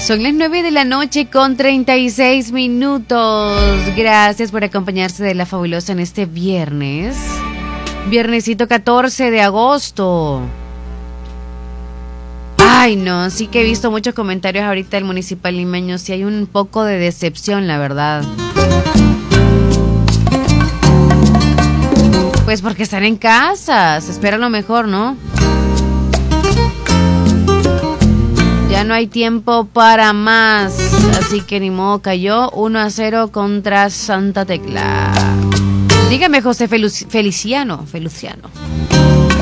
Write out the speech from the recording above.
Son las 9 con 36 minutos. Gracias por acompañarse de La Fabulosa en este viernes. Viernesito 14 de agosto. Ay, no, sí que he visto muchos comentarios ahorita del municipal limeño. Sí hay un poco de decepción, la verdad. Pues porque están en casa, se espera lo mejor, ¿no? Ya no hay tiempo para más, así que ni modo, cayó 1-0 contra Santa Tecla. Dígame, José Feliciano.